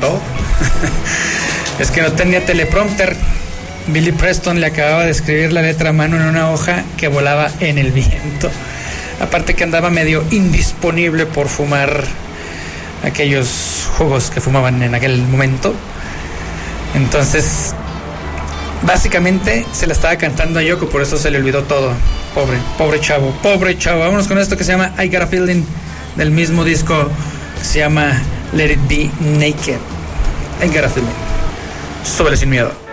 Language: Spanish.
todo. Es que no tenía teleprompter. Billy Preston le acababa de escribir la letra a mano en una hoja que volaba en el viento. Aparte que andaba medio indisponible por fumar aquellos jugos que fumaban en aquel momento. Entonces, básicamente se la estaba cantando a Yoko, por eso se le olvidó todo. Pobre chavo. Vámonos con esto que se llama I Got a Feeling, del mismo disco que se llama Let It Be Naked. I Got a Feeling. Súbele sin miedo.